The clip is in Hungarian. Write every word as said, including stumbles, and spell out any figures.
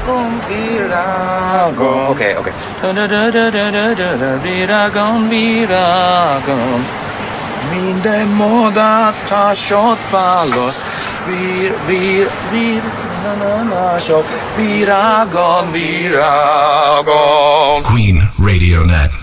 Virágon. Oké, oké. Virágon, virágon. Minden modatásod választ. Vír, vír, vír, nananások. Virágon, virágon. Queen Radio Net.